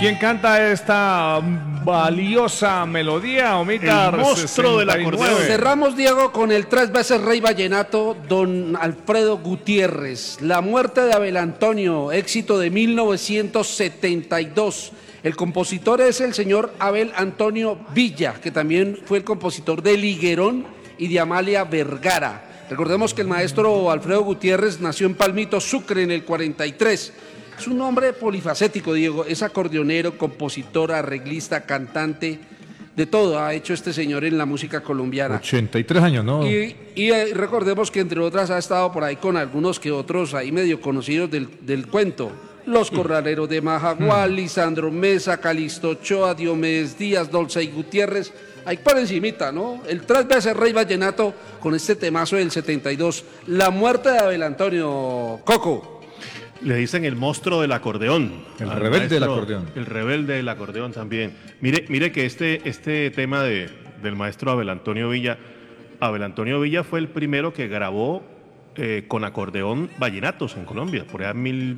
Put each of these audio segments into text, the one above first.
¿Quién canta esta valiosa melodía, Omita? El monstruo del acordeón. Cerramos, Diego, con el 3 veces rey vallenato, don Alfredo Gutiérrez. La muerte de Abel Antonio, éxito de 1972. El compositor es el señor Abel Antonio Villa, que también fue el compositor de Liguerón y de Amalia Vergara. Recordemos que el maestro Alfredo Gutiérrez nació en Palmito, Sucre, en el 43. Es un hombre polifacético, Diego. Es acordeonero, compositor, arreglista, cantante. De todo ha hecho este señor en la música colombiana. 83 años, ¿no? Y recordemos que entre otras ha estado por ahí con algunos que otros ahí medio conocidos del cuento. Los Corraleros de Majagual, Lisandro Mesa, Calixto Ochoa, Diomedes Díaz, Dolce Gutiérrez. Ahí por encimita, ¿no? El 3 veces rey vallenato con este temazo del 72. La muerte de Abel Antonio. Coco. Le dicen el monstruo del acordeón. El rebelde del acordeón. El rebelde del acordeón también. Mire que este tema del maestro Abel Antonio Villa fue el primero que grabó con acordeón vallenatos en Colombia, por allá en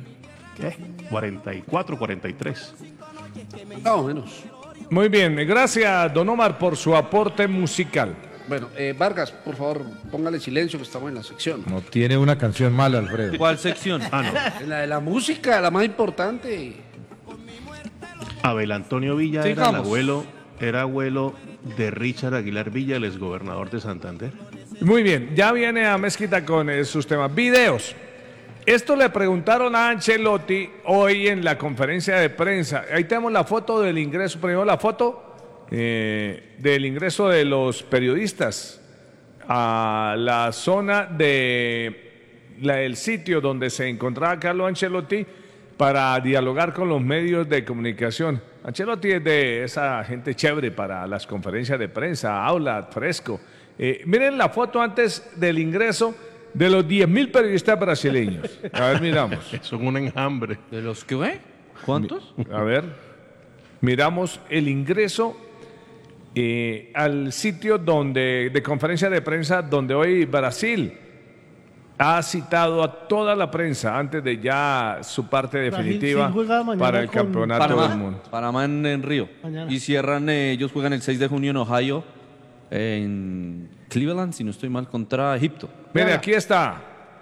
44, 43. Más o menos. Muy bien, gracias, don Omar, por su aporte musical. Bueno, Vargas, por favor, póngale silencio que estamos en la sección. No tiene una canción mala, Alfredo. ¿Cuál sección? Ah, no. La de la música, la más importante. Abel Antonio Villa era abuelo de Richard Aguilar Villa, el exgobernador de Santander. Muy bien, ya viene a Mezquita con sus temas. Videos. Esto le preguntaron a Ancelotti hoy en la conferencia de prensa. Ahí tenemos la foto del ingreso, primero la foto del ingreso de los periodistas a la zona del sitio donde se encontraba Carlo Ancelotti para dialogar con los medios de comunicación. Ancelotti es de esa gente chévere para las conferencias de prensa, habla fresco. Miren la foto antes del ingreso de los 10.000 periodistas brasileños. A ver, miramos. Son un enjambre. ¿De los que ve? ¿Cuántos? A ver, miramos el ingreso al sitio de conferencia de prensa donde hoy Brasil ha citado a toda la prensa antes de ya su parte definitiva para el campeonato del mundo. Panamá en Río. Mañana. Y cierran, ellos juegan el 6 de junio en Ohio, en Cleveland, si no estoy mal, contra Egipto. Mire, aquí está.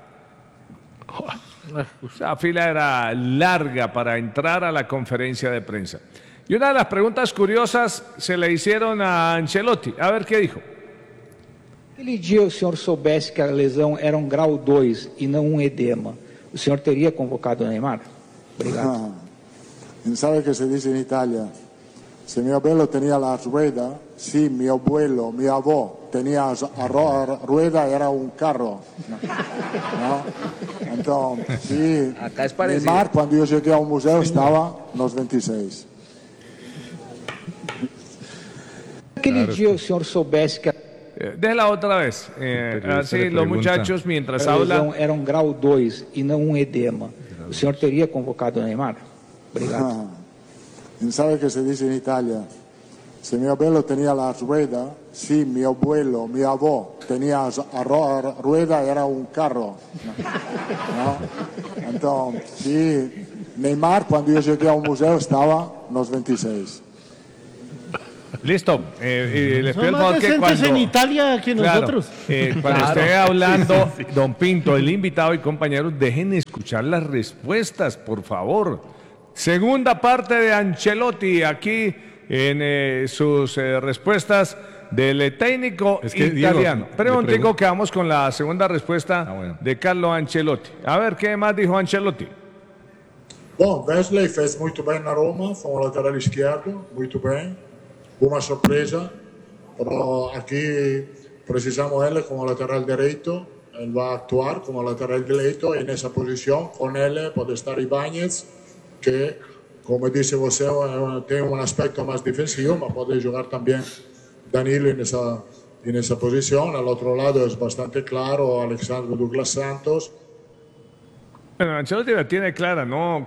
La fila era larga para entrar a la conferencia de prensa. Y una de las preguntas curiosas se le hicieron a Ancelotti. A ver qué dijo. Aquele dia o senhor soubesse que a lesão era grau 2 e não edema, o senhor teria convocado o Neymar? Obrigado. ¿Sabe qué se dice en Italia? Si mi abuelo tenía la rueda, sí, mi abuelo, mi abuelo tenía la rueda, era un carro. ¿No? Entonces, sí, Acá es parecido. Neymar, cuando yo llegué a un museo, estaba en los 26. Aquele dia o senhor soubesse que Déjela otra vez. Así los muchachos mientras a lesão hablan. era grau 2 e não edema, o senhor teria convocado o Neymar? Obrigado. ¿Sabe qué se dice en Italia? Si mi abuelo tenía la rueda, sí, mi abuelo, mi abuelo tenía la rueda, era un carro. ¿No? Entonces, sí, Neymar, cuando yo llegué a un museo, estaba en los 26. Listo. Les pido el Son más favor que decentes cuando, en Italia que nosotros. cuando esté hablando don Pinto, el invitado y compañeros, dejen escuchar las respuestas, por favor. Segunda parte de Ancelotti aquí en sus respuestas del técnico italiano. Pero un técnico que vamos con la segunda respuesta de Carlo Ancelotti. A ver, ¿qué más dijo Ancelotti? Bom, Wesley fez muito bem na Roma, foi um lateral esquerdo, muito bem. Uma surpresa, pero aquí precisamos ele como lateral direito. Él va a actuar como lateral direito y en esa posición con él puede estar Ibáñez, que, como dice você, tiene un aspecto más defensivo, pero puede jugar también Danilo en esa posición. Al otro lado es bastante claro Alexandre Douglas Santos. Bueno, Ancelotti la tiene clara, ¿no?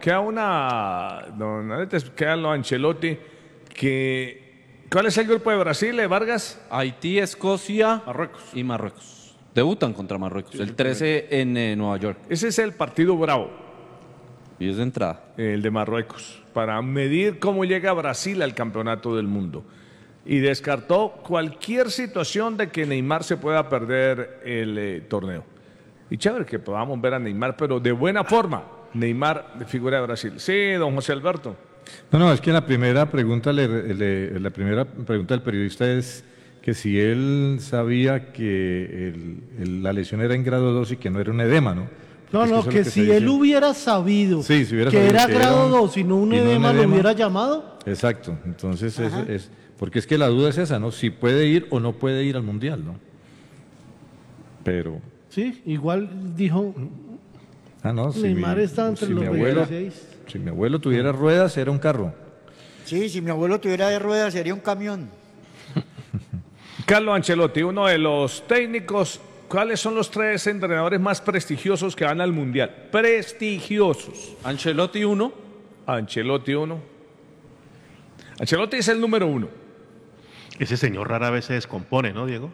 Queda lo Ancelotti que... ¿Cuál es el grupo de Brasil, Vargas? Haití, Escocia, Marruecos y Marruecos. Debutan contra Marruecos, el 13 en Nueva York. Ese es el partido bravo. Y es de entrada. el de Marruecos, para medir cómo llega Brasil al campeonato del mundo. Y descartó cualquier situación de que Neymar se pueda perder el torneo. Y chévere que podamos ver a Neymar, pero de buena forma. Neymar, de figura de Brasil. Sí, don José Alberto. No, es que la primera pregunta, la primera pregunta del periodista es que si él sabía que la lesión era en grado 2 y que no era un edema, ¿no? No, Es no, eso es que lo se si dice. él hubiera sabido Sí, si hubiera que sabido era que grado era 2 y no un y no un edema, lo edema. hubiera llamado. Exacto, entonces es porque es que la duda es esa, ¿no? Si puede ir o no puede ir al Mundial, ¿no? Pero, Sí, igual dijo, no, Neymar está entre los mi abuelo, 26. si mi abuelo tuviera ruedas, era un carro. Sí, si mi abuelo tuviera de ruedas sería un camión. Carlo Ancelotti, uno de los técnicos. ¿Cuáles son los 3 entrenadores más prestigiosos que van al Mundial? Prestigiosos. Ancelotti 1. Ancelotti 1. Ancelotti es el número 1. Ese señor rara vez se descompone, ¿no, Diego?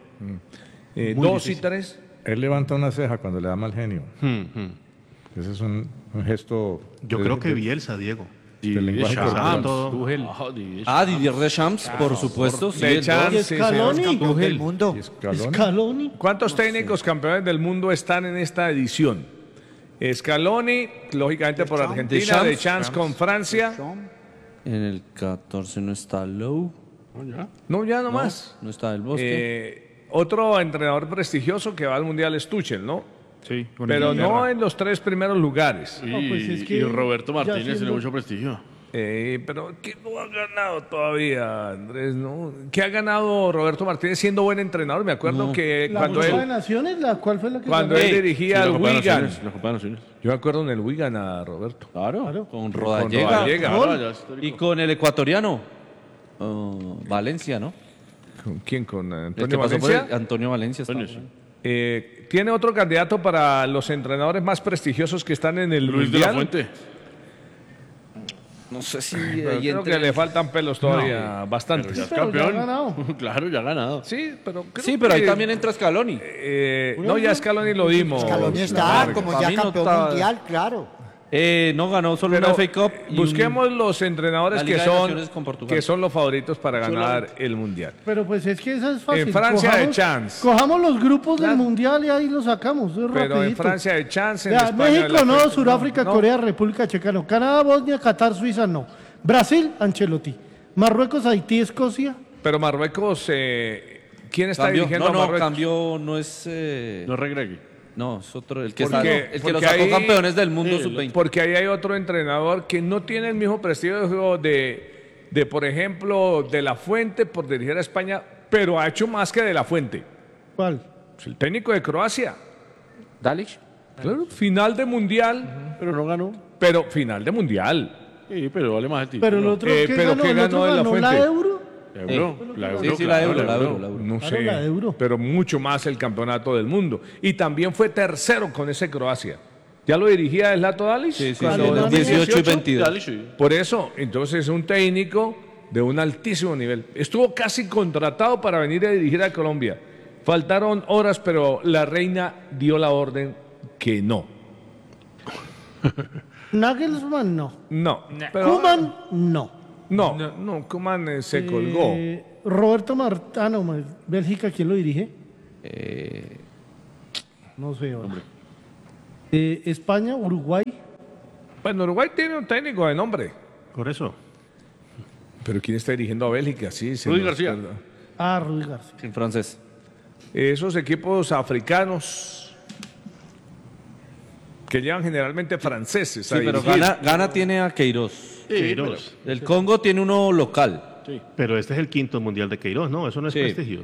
2 y 3. Él levanta una ceja cuando le da mal genio. Ese es un gesto. Yo creo que Bielsa, Diego. del lenguaje Deschamps, corporal. todo. Didier Deschamps, por supuesto. Sí, el Deschamps, dos. ¿Y sí, Scaloni? Campeón del mundo. Y Scaloni. Scaloni. ¿Cuántos técnicos campeones del mundo están en esta edición? Scaloni, lógicamente por Argentina, Deschamps con Francia. En el 14 no está Lowe. No, ya no más. No está el Bosque. Otro entrenador prestigioso que va al Mundial es Tuchel, ¿no? Sí, con Pero no Inglaterra. en los 3 primeros lugares. No, pues es que Y Roberto ya Martínez tiene siendo- mucho prestigio. Pero ¿qué no ha ganado todavía, Andrés? ¿No? ¿Qué ha ganado Roberto Martínez siendo buen entrenador? Me acuerdo que La cuando Copa de él, Naciones, ¿cuál fue la que cuando ganó? él dirigía al Wigan. La Copa de Naciones. Yo me acuerdo en el Wigan a Roberto. Claro. Con Rodallega. Rodallega. Claro, ya histórico. Y con el ecuatoriano. Valencia, ¿no? ¿Con quién? ¿Con El Antonio que pasó por Valencia? el- Antonio Valencia. estaba Antonio, sí. por ahí. ¿Tiene otro candidato para los entrenadores más prestigiosos que están en el Luis de la Mundial? Fuente. No sé si Pero ahí creo entre- que le faltan pelos todavía, bastantes. Ya es Pero ya ha campeón. ganado. Claro, ya ha ganado. Sí, pero creo Sí, pero ahí que- también entra Scaloni. no, ya Scaloni lo dimos. Scaloni está Vargas. como Para ya mí no campeón está- mundial, claro. No ganó solo Pero una FA Cup. y busquemos los entrenadores la que Liga de son, Naciones con Portugal. que son los favoritos para ganar el Mundial. Pero pues es que eso es fácil. En Francia de chance. Cojamos los grupos Claro. del Mundial y ahí los sacamos. Es Pero en rapidito. Francia de chance, en Vea, España de México la no, Cuesta. Sudáfrica, No. Corea, República Checa no. Canadá, Bosnia, Qatar, Suiza no. Brasil, Ancelotti. Marruecos, Haití, Escocia. Pero Marruecos, ¿quién está Cambió, dirigiendo a no, Marruecos? cambió, no es... No regregue. no, es otro, el que, Porque- el que lo porque sacó ahí- campeones del mundo sub-20. Porque ahí hay otro entrenador que no tiene el mismo prestigio de, por ejemplo, de La Fuente por dirigir a España, pero ha hecho más que de La Fuente. ¿Cuál? Es el técnico de Croacia. Dalic. Claro, final de Mundial, Pero no ganó. pero final de Mundial. Sí, pero vale más el título. Pero el otro Eh, ¿qué pero ganó? ¿qué El otro ganó de La ganó la Fuente? Euro. La Euro. La Euro, Sí, sí, claro, la Euro. No Claro, sé, la Euro. pero mucho más el campeonato del mundo. Y también fue tercero con ese Croacia. ¿Ya lo dirigía Zlatko Dalic? Sí, sí, Cuando sí, en en 18 y 18. 22. Dale, sí. Por eso, entonces es un técnico de un altísimo nivel. Estuvo casi contratado para venir a dirigir a Colombia. Faltaron horas, pero la reina dio la orden que no. Nagelsmann no. No. Pero, Koeman no. no, Koeman se colgó. Roberto Martano, Bélgica, ¿quién lo dirige? No sé. ahora. España, Uruguay. Bueno, Uruguay tiene un técnico de nombre. Por eso. Pero ¿quién está dirigiendo a Bélgica? Sí, se Rudy nos García. perdona. Rudy García. En francés. Esos equipos africanos que llevan generalmente franceses. Sí, a pero dirigir. Ghana tiene a Queiroz. Queiroz. El Congo tiene uno local. Pero este es el quinto mundial de Queiroz, ¿no? Eso no es Sí. prestigio.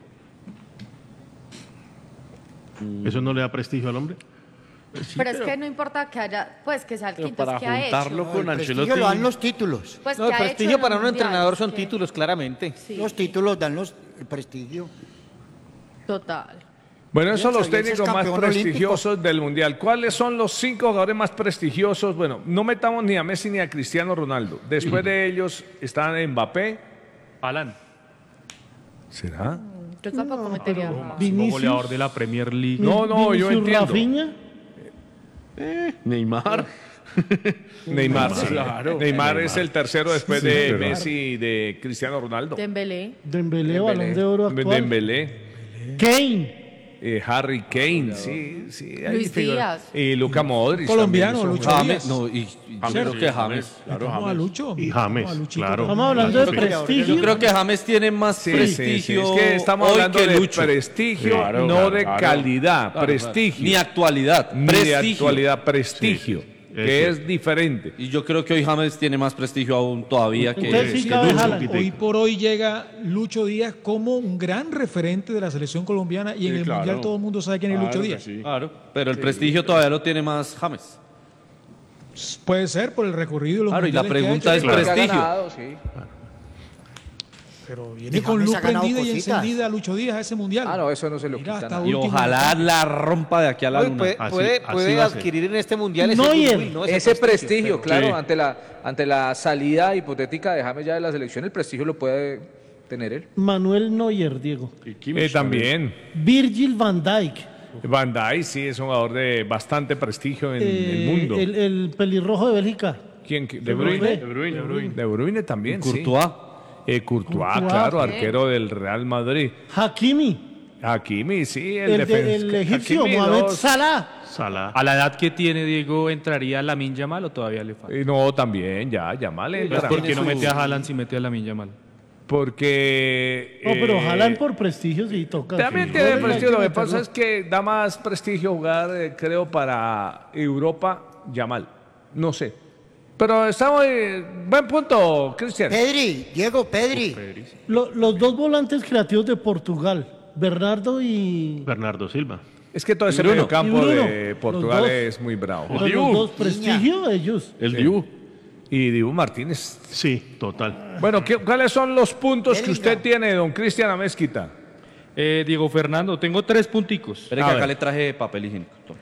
¿Eso no le da prestigio al hombre? Pero es que no importa que haya, pues que sea el Pero quinto, para es que ha juntarlo hecho. con El prestigio Ancelotti. lo dan los títulos. Pues No, que el ha hecho prestigio en los para un mundiales, entrenador son que- títulos, claramente. Sí, Los títulos dan el prestigio. total. Bueno, esos son los Bielsa es técnicos más campeón prestigiosos del Mundial. ¿Cuáles son los 5 jugadores más prestigiosos? Bueno, no metamos ni a Messi ni a Cristiano Ronaldo. Después de ellos están Mbappé. Alan. ¿Será? Yo tampoco metería. Vinicius. Goleador de la Premier League. No, yo Vinicius, entiendo. Rafinha. Neymar. Neymar, sí. Claro. Neymar es el tercero después Sí, de pero- Messi y de Cristiano Ronaldo. Dembélé. Dembélé, Balón de Oro actual. Dembélé, Kane. Harry Kane, sí, ahí Luis figura. Díaz. Y Luka Modric. Colombiano, también, Lucho son- Díaz. James, no, y creo que James. Claro, Vamos a James. Lucho. Y James, Vamos a Luchito. claro. Estamos hablando de Sí. prestigio. Yo creo que James tiene más Sí, prestigio. sí, sí. Es que estamos hoy hablando que de Lucho. prestigio, Claro, no claro, de claro. calidad, Claro, prestigio. claro. Ni actualidad, Ni prestigio. de actualidad, prestigio, Sí, sí. que Es es diferente. Y yo creo que hoy James tiene más prestigio aún todavía que, Entonces sí que cabe Lucho. Haaland. Hoy por hoy llega Lucho Díaz como un gran referente de la selección colombiana y en Sí, el claro. Mundial todo el mundo sabe quién es Claro Lucho que Díaz. sí. Claro, pero el prestigio todavía lo tiene más James. Puede ser por el recorrido y los Claro, y la mundiales que ha pregunta hecho. es Porque ha prestigio. ganado, sí. Pero viene Y con James luz ha ganado prendida y cositas. encendida Lucho Díaz a ese Mundial. Ah, no, eso no se lo Mira, quita hasta nada. Y último ojalá momento. la rompa de aquí a la No, y luna. puede, Así- puede- así puede va a ser. adquirir en este mundial ese Neuer. goodwill, ¿no? Ese prestigio, pero- claro, Sí. ante la salida hipotética de James ya de la selección, el prestigio lo puede tener él. Manuel Neuer, Diego. Y Kimmich También. Virgil van Dijk. Van Dijk sí es un jugador de bastante prestigio en el mundo. El pelirrojo de Bélgica. ¿Quién? ¿De De Bruyne? Bruyne. De Bruyne, de Bruyne. De Bruyne también, Courtois. sí. Courtois, Courtois. claro, Ok. arquero del Real Madrid. Hakimi. Hakimi, sí, El egipcio, Hakimi, Mohamed dos. Salah. Salah. A la edad que tiene Diego, ¿entraría Lamine Yamal o todavía le falta? No, también, ya mal entra. ¿Por qué no mete a Haaland si mete a Lamine Yamal? Porque... No, pero Haaland por prestigio sí toca. También Sí. tiene Hay que prestigio, lo que meterlo. pasa es que da más prestigio jugar, creo, para Europa, Yamal. No sé. Pero estamos... buen punto, Cristian. Pedri, Diego, Pedri. Los dos volantes creativos de Portugal, Bernardo y... Bernardo Silva. Es que todo ese Bruno. mediocampo Y Bruno. de Portugal Los dos. es muy bravo. Pero Dibu. los dos prestigio ellos. El Dibu. Y Dibu Martínez. Sí, total. Bueno, ¿cuáles son los puntos que usted Bellingham. tiene, don Cristian Amezquita? Diego Fernando, tengo 3 punticos. Espera A que ver. acá le traje papel higiénico. Toma.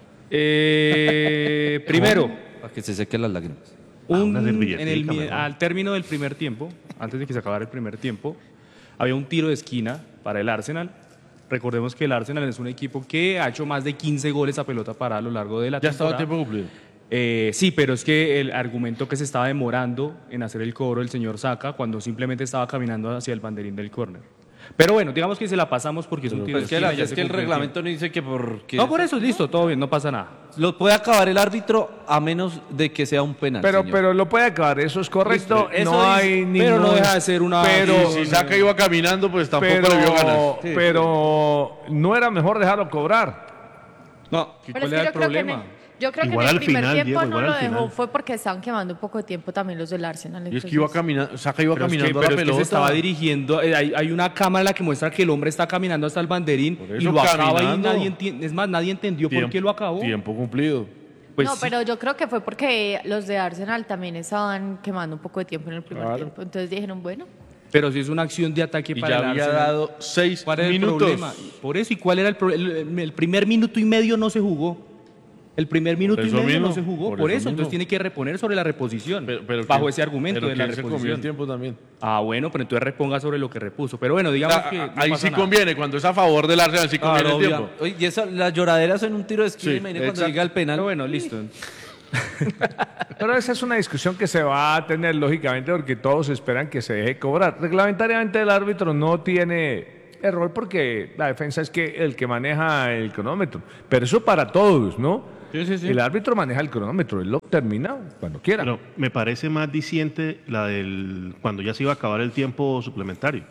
Primero, Para que se sequen las lágrimas. una servilletica, mejor. al término del primer tiempo, antes de que se acabara el primer tiempo, había un tiro de esquina para el Arsenal. Recordemos que el Arsenal es un equipo que ha hecho más de 15 goles a pelota parada a lo largo de la Ya estaba temporada. tiempo cumplido. Sí, pero es que el argumento que se estaba demorando en hacer el cobro el señor Saca cuando simplemente estaba caminando hacia el banderín del córner. Pero bueno, digamos que se la pasamos porque es un tiro de Es que, esquina, ya es se que el cumplió reglamento no dice que porque... No, por eso, listo, todo bien, no pasa nada. Lo puede acabar el árbitro a menos de que sea un penal, señor. Pero lo puede acabar, eso es correcto. Listo, eso no dice, hay ningún... pero no deja de ser una- Pero, Si Saca iba caminando, pues tampoco pero, le vio ganas. pero no era mejor dejarlo cobrar. No, ¿cuál Pero es que era el yo creo que problema? yo creo Igual que en al el primer final, tiempo Diego, no igual lo al dejó final. fue porque estaban quemando un poco de tiempo también los del Arsenal. Y es entonces- que iba caminando, Saca iba Pero es que- caminando a pero la es que pelota. se estaba dirigiendo, hay una cámara en la que muestra que el hombre está caminando hasta el banderín Por y eso, lo acaba y caminando. nadie entiende, es más, nadie entendió por qué lo acabó. Tiempo cumplido. Pues no, sí. pero yo creo que fue porque los de Arsenal también estaban quemando un poco de tiempo en el primer tiempo. Entonces dijeron, bueno, Pero si es una acción de ataque Y para ya el había Arsenal. dado 6 ¿Cuál era el minutos. problema? Por eso, ¿y cuál era el problema? El primer minuto y medio no se jugó. El primer minuto y eso medio no mismo, se jugó. por Por eso eso, mismo. entonces tiene que reponer sobre la reposición. Pero bajo ¿quién- ese argumento pero de la quién se comió el reposición. tiempo también? Ah, bueno, pero entonces reponga sobre lo que repuso. Pero bueno, digamos que. no Ahí pasa sí nada. conviene, cuando es a favor del Arsenal sí conviene Claro, el obvia. tiempo. Oye, y esa, las lloraderas en un tiro de esquina, Sí, imagínate cuando exacto. llega el penal. Pero bueno, listo. Pero esa es una discusión que se va a tener lógicamente porque todos esperan que se deje cobrar. Reglamentariamente el árbitro no tiene error porque la defensa es que el que maneja el cronómetro. Pero eso para todos, ¿no? Sí, sí, sí. El árbitro maneja el cronómetro, él lo termina cuando quiera. Pero me parece más diciente la del cuando ya se iba a acabar el tiempo suplementario.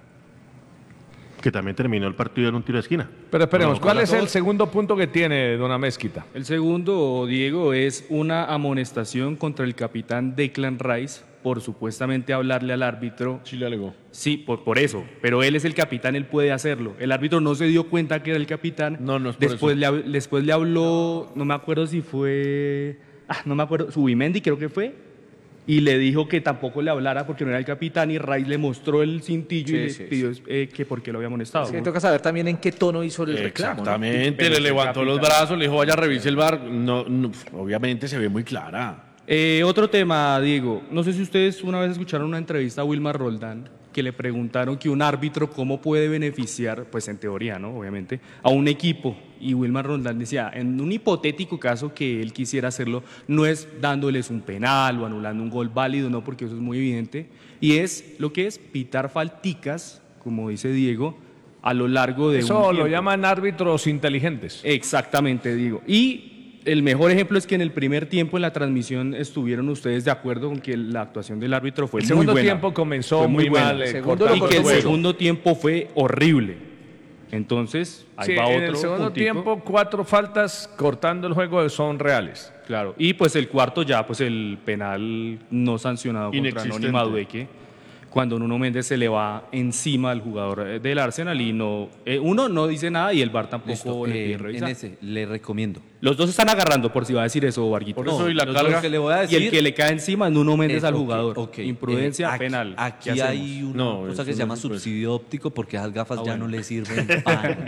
Que también terminó el partido en un tiro de esquina. Pero esperemos, Bueno, ¿cuál es todos- el segundo punto que tiene Dona Mezquita? El segundo, Diego, es una amonestación contra el capitán Declan Rice por supuestamente hablarle al árbitro. Sí le alegó. Sí, por eso. Pero él es el capitán, él puede hacerlo. El árbitro no se dio cuenta que era el capitán. No, no es por después eso. después le habló, no me acuerdo si fue... no me acuerdo, Subimendi creo que fue. Y le dijo que tampoco le hablara porque no era el capitán y Rice le mostró el cintillo y le Sí, sí, pidió que por qué lo había amonestado. Es que toca saber también en qué tono hizo el reclamo. ¿no? Exactamente, Pero le es el levantó los capitán. brazos, le dijo, vaya, revise el bar. No, obviamente se ve muy clara. Otro tema, Diego. No sé si ustedes una vez escucharon una entrevista a Wilmar Roldán que le preguntaron que un árbitro cómo puede beneficiar, pues en teoría, ¿no? Obviamente, a un equipo. Y Wilmar Roldán decía, en un hipotético caso que él quisiera hacerlo, no es dándoles un penal o anulando un gol válido, no, porque eso es muy evidente. Y es lo que es pitar falticas, como dice Diego, a lo largo de un tiempo. Eso lo llaman árbitros inteligentes. Exactamente, Diego. Y el mejor ejemplo es que en el primer tiempo en la transmisión estuvieron ustedes de acuerdo con que la actuación del árbitro fue El muy segundo buena. tiempo comenzó Fue muy buena. mal. Y que el segundo tiempo fue horrible. Entonces, ahí va otro en el segundo puntico. tiempo, 4 faltas cortando el juego son reales. Claro, y pues el cuarto ya, pues el penal no sancionado contra Inexistente. Noni Madueque, cuando Nuno Méndez se le va encima al jugador del Arsenal y no, uno no dice nada y el VAR tampoco Listo, le pide en revisar. ese le recomiendo. Los dos están agarrando, por si va a decir eso, Varguito. Por eso, y la los carga. dos Que le voy a y el decir- que le cae encima es Nuno Méndez al Ok, jugador. ok. Imprudencia, Aquí- penal. Aquí ¿Qué hay hacemos? una cosa que se llama subsidio óptico porque esas gafas ya no le sirven para.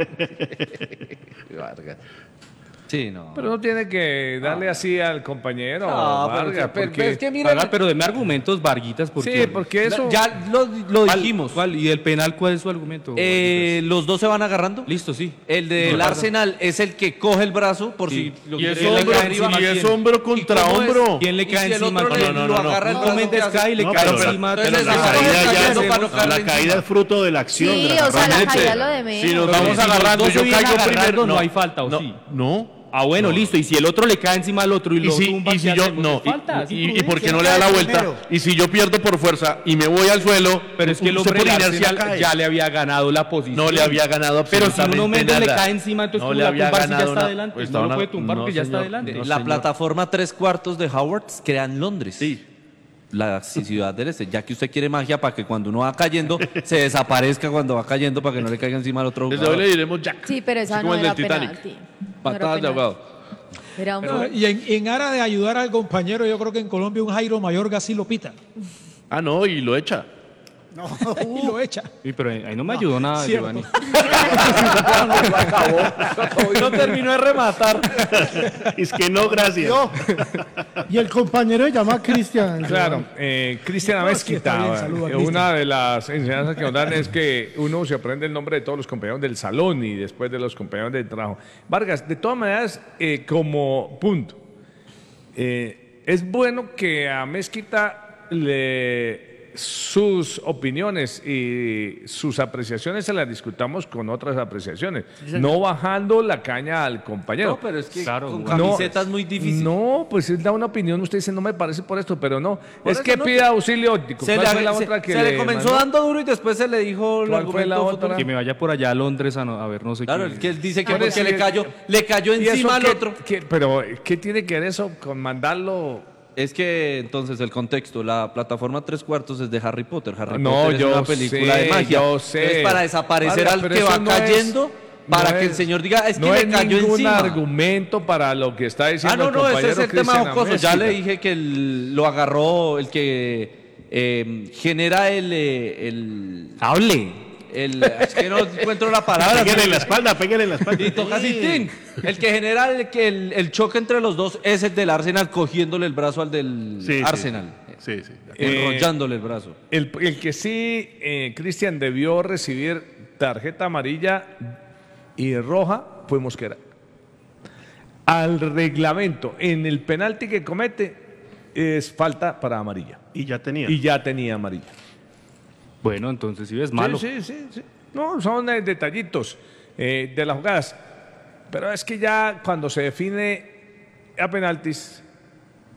Sí, no. Pero no tiene que darle así al compañero, No, Vargas, pero porque... es que mira, pero deme argumentos, Varguitas, porque... Sí, porque eso... Ya lo dijimos. ¿Cuál? ¿Y el penal cuál es su argumento? Los dos se van agarrando. Listo, sí. El del Arsenal es el que coge el brazo por Sí. si lo Y es quiere hombro, caer arriba. y es hombro contra cómo es? hombro. ¿Quién le Y cae si el encima? otro lo agarra el Nuno brazo, Méndez ¿qué hace? cae y le No, cae pero encima. entonces la la caída coge ya cayendo es- para no caerle la caída encima. es fruto de la acción. Sí, de la o sea, la agarrada. caída lo de menos. Si nos Pero vamos si los agarrando, dos se yo vienen caigo agarrando, primero. no hay falta, ¿o no, sí? No. Ah, bueno, listo. Y si el otro le cae encima al otro y lo tumba, y si ¿qué yo hacemos? no, ¿Es falta? ¿Es y por qué imprudencia? no le da la cae vuelta? primero. Y si yo pierdo por fuerza y me voy al suelo, Pero es que el usted hombre por del inercia Arsenal cae. ya le había ganado la posición. No le había ganado Pero si absolutamente Nuno Méndez le nada. cae encima, entonces No ¿cómo le la había tumbar si ya ganado está una- adelante? pues No lo estaban- puede tumbar no, porque ya está señor. adelante. La plataforma 3/4 de Howard queda en Londres. Sí. La ciudad del este. Ya que usted quiere magia para que cuando uno va cayendo se desaparezca cuando va cayendo para que no le caiga encima al otro Desde jugador. hoy le diremos Jack. Sí, pero esa Así como no el era del Titanic. penalti. No Patadas era de penal. ahogado. Era un No, y en aras de ayudar al compañero, yo creo que en Colombia un Jairo Mayorga sí lo pita. Ah, no, y lo echa. Y lo echa. Sí, pero ahí no me ayudó nada, Cierto. Giovanni. No terminó de rematar. Es que no, gracias. Y el compañero se llama Cristian. Claro, Cristian No, es que está bien, Amezquita, saluda, Cristian. una de las enseñanzas que nos dan es que uno se aprende el nombre de todos los compañeros del salón y después de los compañeros del trabajo. Vargas, de todas maneras, como punto, es bueno que a Mezquita sus opiniones y sus apreciaciones se las discutamos con otras apreciaciones, no bajando la caña al compañero. No, pero es que Claro, con bueno. camiseta es muy difícil. No, pues él da una opinión, usted dice, no me parece por esto, pero no. Por es eso que no- pida auxilio óptico. Se, ¿Cuál le, fue la se- otra que se le comenzó mandó? dando duro y después se le dijo el ¿Cuál fue la argumento otra? Que me vaya por allá a Londres a ver no sé Claro, qué. es que él dice que Ah, porque sí, le cayó ¿Y eso encima al qué- otro. pero, ¿qué tiene que ver eso con mandarlo? Es que entonces el contexto, la plataforma 3/4 es de Harry Potter. Harry No, Potter es yo una película sé, de magia. yo sé. Es para desaparecer Vargas, al pero que eso va no es- cayendo, para no que el es- señor diga, es que no me es cayó ningún encima. argumento para lo que está diciendo Ah, no, el ese compañero es el tema Cristian jocoso. Ya Amezquita. le dije que lo agarró el que genera el ¡Hable! es que no encuentro la palabra. Pégale en la espalda, pégale en la espalda. Y toca así, tin. El que genera el choque entre los dos es el del Arsenal cogiéndole el brazo al del Sí, sí, Arsenal. Sí, sí. Enrollándole el brazo. El que sí, Cristian, debió recibir tarjeta amarilla y roja fue Mosquera. Al reglamento, en el penalti que comete, es falta para amarilla. Y ya tenía. Y ya tenía amarilla. Bueno, entonces sí es malo. Sí. No, son detallitos de las jugadas. Pero es que ya cuando se define a penaltis,